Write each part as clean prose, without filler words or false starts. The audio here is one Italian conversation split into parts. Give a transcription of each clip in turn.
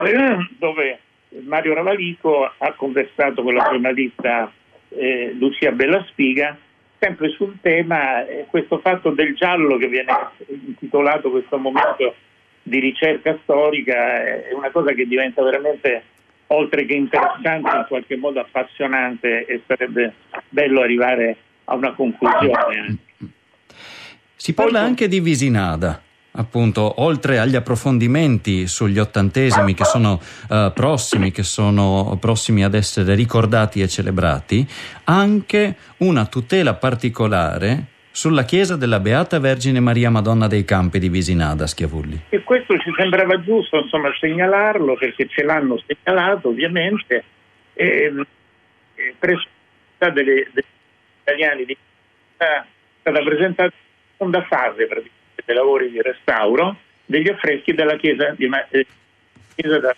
dove Mario Ravalico ha conversato con la giornalista Lucia Bellaspiga sempre sul tema, questo fatto del giallo che viene intitolato questo momento di ricerca storica è una cosa che diventa veramente, oltre che interessante, in qualche modo appassionante, e sarebbe bello arrivare a una conclusione. Si parla anche di Visinada, appunto, oltre agli approfondimenti sugli ottantesimi che sono prossimi ad essere ricordati e celebrati, anche una tutela particolare sulla chiesa della Beata Vergine Maria Madonna dei Campi di Visinada, Schiavulli. E questo ci sembrava giusto, insomma, segnalarlo, perché ce l'hanno segnalato ovviamente, presso degli italiani è stata presentata la seconda fase dei lavori di restauro degli affreschi della chiesa da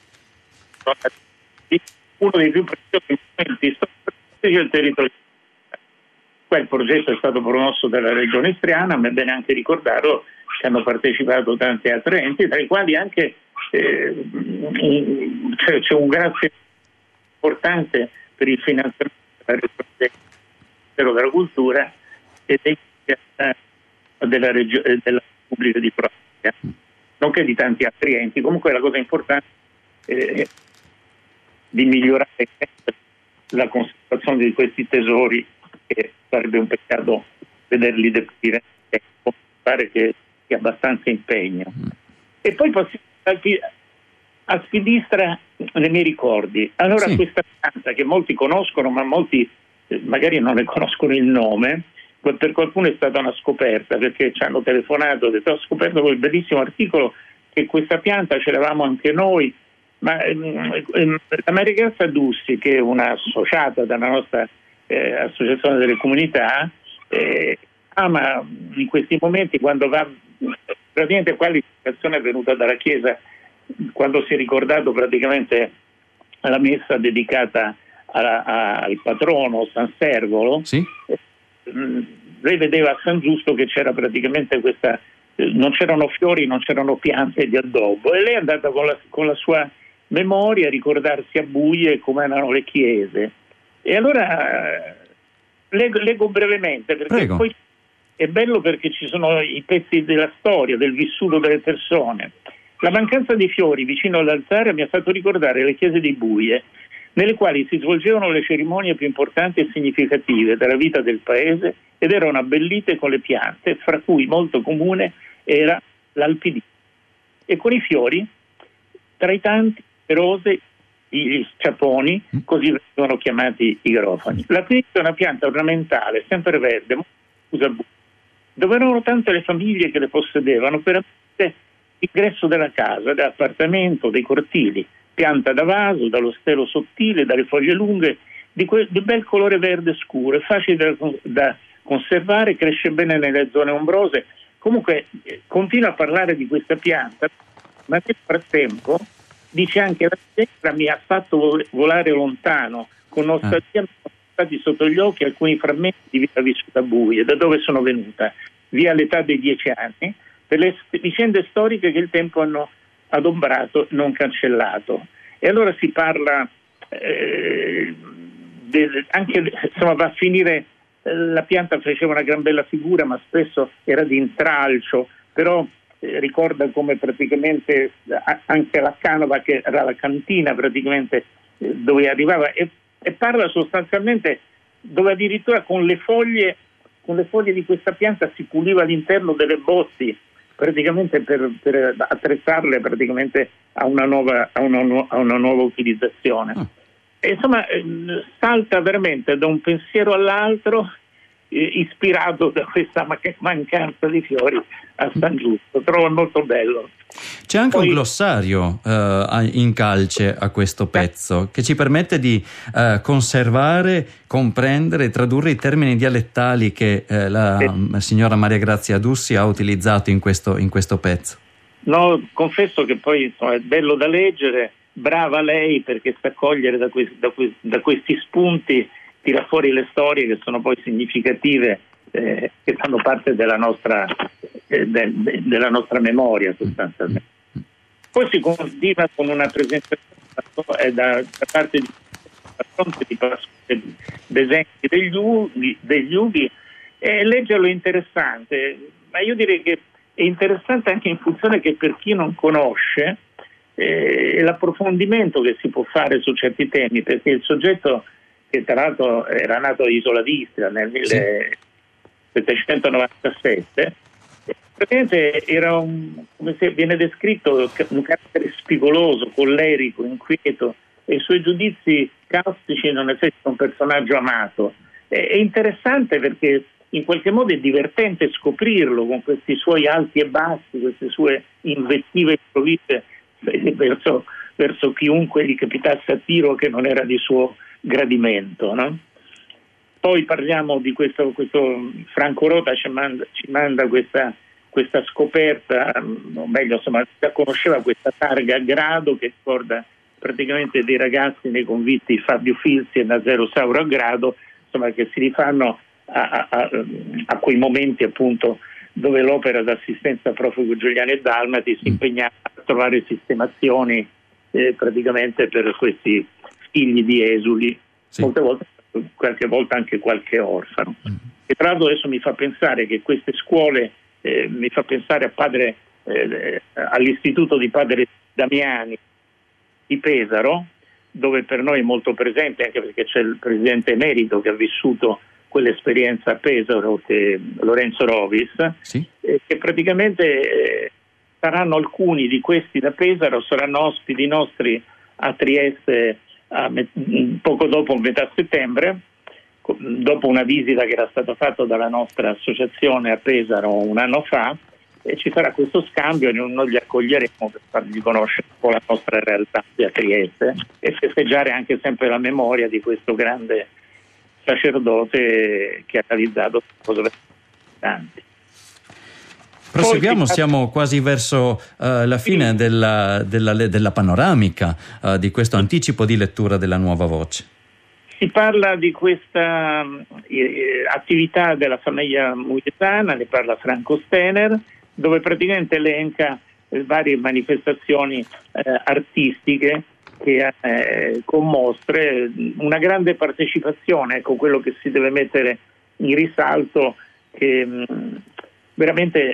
uno dei più preziosi monumenti storici del territorio. Quel progetto è stato promosso dalla Regione Istriana, ma è bene anche ricordarlo che hanno partecipato tanti altri enti, tra i quali anche c'è un grazie importante per il finanziamento della Regione della Cultura e della Repubblica di Croazia, nonché di tanti altri enti. Comunque la cosa importante è di migliorare la conservazione di questi tesori, che sarebbe un peccato vederli deperire. Pare che sia abbastanza impegno. E poi passiamo a sinistra nei miei ricordi. Allora sì, questa pianta che molti conoscono, ma molti magari non ne conoscono il nome, per qualcuno è stata una scoperta, perché ci hanno telefonato e detto: ho scoperto quel bellissimo articolo che questa pianta ce l'avevamo anche noi, ma la Maria Grazia Dussi, che è un'associata dalla nostra associazione delle comunità, ama in questi momenti, quando va praticamente, quale indicazione è venuta dalla Chiesa quando si è ricordato praticamente la messa dedicata al patrono San Servolo. Sì. Lei vedeva a San Giusto che c'era praticamente questa, non c'erano fiori, non c'erano piante di addobbo, e lei è andata con la sua memoria a ricordarsi a buie come erano le chiese. E allora leggo brevemente, perché Prego. Poi è bello, perché ci sono i pezzi della storia, del vissuto delle persone. La mancanza di fiori vicino all'altare mi ha fatto ricordare le chiese di buie, nelle quali si svolgevano le cerimonie più importanti e significative della vita del paese, ed erano abbellite con le piante, fra cui molto comune era l'alpidino. E con i fiori, tra i tanti, le rose, gli sciaponi, così vengono chiamati i grofani. L'alpidino è una pianta ornamentale, sempreverde, dove erano tante le famiglie che le possedevano per l'ingresso della casa, dell'appartamento, dei cortili. Pianta da vaso, dallo stelo sottile, dalle foglie lunghe, di bel colore verde scuro, è facile da conservare, cresce bene nelle zone ombrose. Comunque continua a parlare di questa pianta, ma nel frattempo dice anche: la destra mi ha fatto volare lontano, con nostalgia mi sono stati sotto gli occhi alcuni frammenti di vita vissuta a buie. Da dove sono venuta? Via all'età dei 10 anni, per le vicende storiche che il tempo hanno adombrato, non cancellato. E allora si parla anche, insomma, va a finire, la pianta faceva una gran bella figura, ma spesso era di intralcio, però ricorda come praticamente anche la canova, che era la cantina praticamente dove arrivava, e parla sostanzialmente dove addirittura con le foglie di questa pianta si puliva all'interno delle botti, praticamente per attrezzarle praticamente a una nuova utilizzazione. E insomma salta veramente da un pensiero all'altro, ispirato da questa mancanza di fiori a San Giusto. Trovo molto bello. C'è anche un glossario in calce a questo pezzo, che ci permette di conservare, comprendere e tradurre i termini dialettali che la signora Maria Grazia Dussi ha utilizzato in questo pezzo. No, confesso che poi, insomma, è bello da leggere, brava lei, perché sa cogliere da questi spunti, tira fuori le storie che sono poi significative, che fanno parte della nostra memoria sostanzialmente. Poi si continua con una presentazione da parte di disegni degli Ughi, e leggerlo è interessante, ma io direi che è interessante anche in funzione che per chi non conosce l'approfondimento che si può fare su certi temi, perché il soggetto, che tra l'altro era nato a Isola d'Istria nel 1797, praticamente era come se viene descritto, un carattere spigoloso, collerico, inquieto, e i suoi giudizi caustici non necessitano un personaggio amato. È interessante perché in qualche modo è divertente scoprirlo con questi suoi alti e bassi, queste sue invettive improvvise verso chiunque gli capitasse a tiro che non era di suo gradimento, no? Poi parliamo di questo Franco Rota ci manda questa scoperta, o meglio, insomma, già conosceva questa targa a grado che ricorda praticamente dei ragazzi nei convitti Fabio Filzi e Nazero Sauro a grado, insomma, che si rifanno a quei momenti appunto dove l'opera d'assistenza profughi Giuliani e Dalmati si impegnava a trovare sistemazioni praticamente per questi figli di esuli, molte volte, qualche volta anche qualche orfano. E tra l'altro adesso mi fa pensare che queste scuole, mi fa pensare all'istituto di Padre Damiani di Pesaro, dove per noi è molto presente, anche perché c'è il presidente emerito che ha vissuto quell'esperienza a Pesaro, che Lorenzo Rovis, che praticamente saranno alcuni di questi da Pesaro, saranno ospiti nostri a Trieste poco dopo metà settembre, dopo una visita che era stata fatta dalla nostra associazione a Pesaro un anno fa, e ci sarà questo scambio e noi li accoglieremo per fargli conoscere un po' la nostra realtà a Trieste e festeggiare anche sempre la memoria di questo grande sacerdote che ha realizzato cose importanti. Proseguiamo, siamo quasi verso la fine della panoramica di questo anticipo di lettura della Nuova Voce. Si parla di questa attività della famiglia Mujetana, ne parla Franco Stener, dove praticamente elenca varie manifestazioni artistiche che con mostre, una grande partecipazione. Ecco, quello che si deve mettere in risalto, che veramente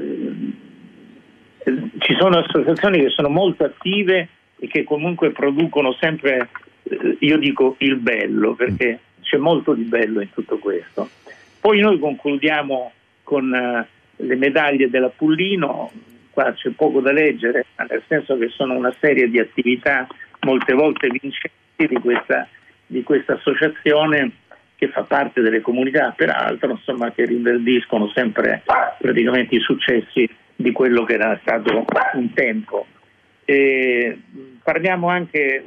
ci sono associazioni che sono molto attive e che comunque producono sempre, io dico, il bello, perché c'è molto di bello in tutto questo. Poi noi concludiamo con le medaglie dell'Apullino. Qua c'è poco da leggere, nel senso che sono una serie di attività molte volte vincenti di questa associazione, che fa parte delle comunità, peraltro, insomma, che riverdiscono sempre praticamente i successi di quello che era stato un tempo. Parliamo anche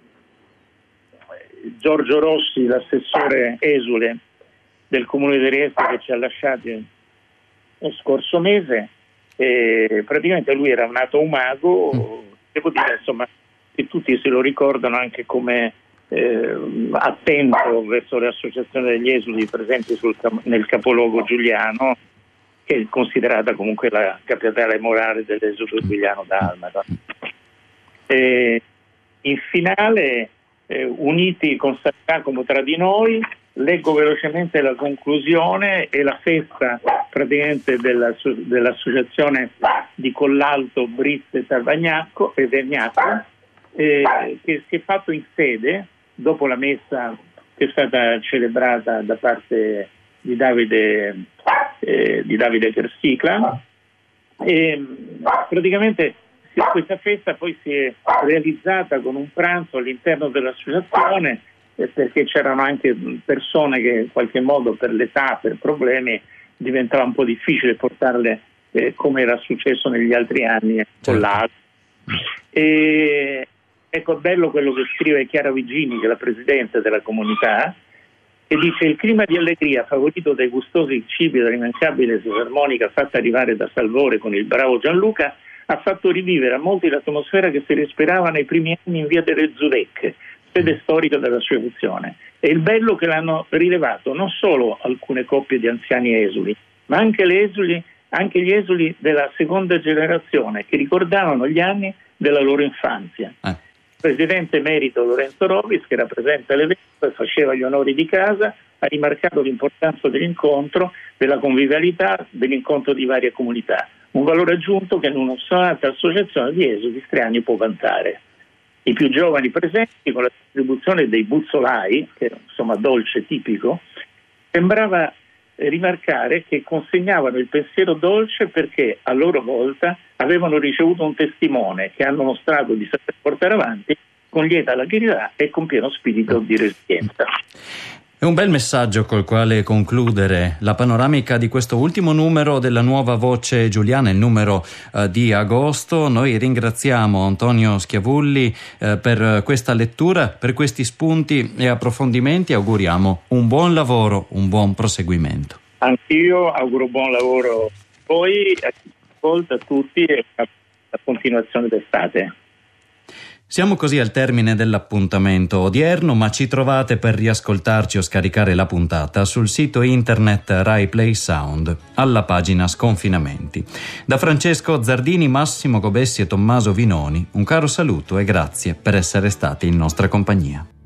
Giorgio Rossi, l'assessore esule del Comune di Trieste, che ci ha lasciati lo scorso mese. Praticamente lui era nato umago, devo dire, insomma, che tutti se lo ricordano anche come attento verso le associazioni degli esuli presenti nel capoluogo giuliano, che è considerata comunque la capitale morale dell'esodo giuliano dalmata. In finale, uniti con San Giacomo tra di noi, leggo velocemente la conclusione e la festa praticamente dell'associazione di Collalto, Brizze e Tarvagnacco e Vergnacco, che si è fatto in sede dopo la messa che è stata celebrata da parte di Davide Kersicla, e praticamente questa festa poi si è realizzata con un pranzo all'interno dell'associazione, perché c'erano anche persone che in qualche modo per l'età, per problemi, diventava un po' difficile portarle come era successo negli altri anni con l'altro. E ecco, è bello quello che scrive Chiara Vigini, che è la presidente della comunità, che dice: il clima di allegria favorito dai gustosi cibi e dall'immancabile fisarmonica fatta arrivare da Salvore con il bravo Gianluca ha fatto rivivere a molti l'atmosfera che si respirava nei primi anni in via delle Zurecche, sede storica dell'associazione. E il bello che l'hanno rilevato non solo alcune coppie di anziani esuli, ma anche le esuli anche gli esuli della seconda generazione che ricordavano gli anni della loro infanzia. Il presidente emerito Lorenzo Robis, che rappresenta l'evento e faceva gli onori di casa, ha rimarcato l'importanza dell'incontro, della convivialità, dell'incontro di varie comunità, un valore aggiunto che nessun'altra associazione di esuli istriani può vantare. I più giovani presenti, con la distribuzione dei buzzolai, che è insomma dolce tipico, sembrava rimarcare che consegnavano il pensiero dolce perché a loro volta avevano ricevuto un testimone che hanno mostrato di saper portare avanti con lieta alacrità e con pieno spirito di resilienza. È un bel messaggio col quale concludere la panoramica di questo ultimo numero della Nuova Voce Giuliana, il numero di agosto. Noi ringraziamo Antonio Schiavulli per questa lettura, per questi spunti e approfondimenti. Auguriamo un buon lavoro, un buon proseguimento. Anch'io auguro buon lavoro a voi, a tutti e a continuazione d'estate. Siamo così al termine dell'appuntamento odierno, ma ci trovate per riascoltarci o scaricare la puntata sul sito internet Rai Play Sound, alla pagina Sconfinamenti. Da Francesco Zardini, Massimo Gobessi e Tommaso Vinoni, un caro saluto e grazie per essere stati in nostra compagnia.